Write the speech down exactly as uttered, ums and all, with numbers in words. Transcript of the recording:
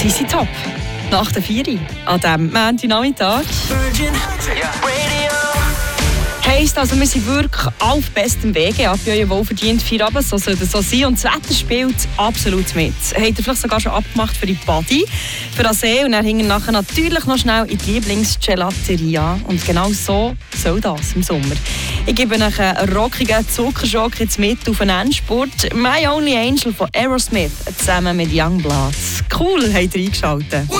Sie sind top. Nach der vier an diesem Montagnachmittag. Heisst also, wir sind wirklich auf bestem Wege. Ab ja wohlverdient Feierabend, so soll das so sein. Und das Wetter spielt absolut mit. Habt ihr vielleicht sogar schon abgemacht für die Body, für den See und dann hingen nachher natürlich noch schnell in die Lieblingsgelateria. Und genau so soll das im Sommer. Ich gebe euch einen rockigen Zuckerschock jetzt mit auf den Endspurt. My Only Angel von Aerosmith zusammen mit Youngblood. Cool, habt ihr eingeschaltet.